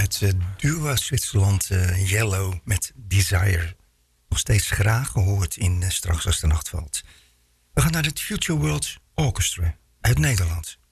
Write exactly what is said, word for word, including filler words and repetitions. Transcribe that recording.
uit uh, Duo Zwitserland, uh, Yellow met Desire. Nog steeds graag gehoord in uh, Straks als de nacht valt. We gaan naar het Future World Orchestra uit Nederland.